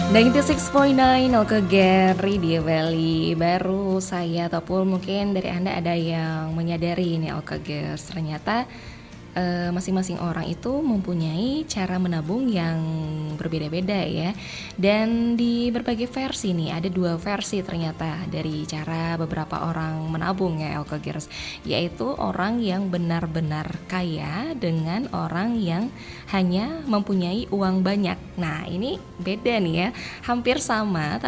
96.9 Oke Gary di Valley. Baru saya ataupun mungkin dari Anda ada yang menyadari nih Oke Girls, ternyata masing-masing orang itu mempunyai cara menabung yang berbeda-beda ya. Dan di berbagai versi nih, ada 2 versi ternyata dari cara beberapa orang menabung ya Oke Girls, yaitu orang yang benar-benar kaya dengan orang yang hanya mempunyai uang banyak. Nah ini beda nih ya, hampir sama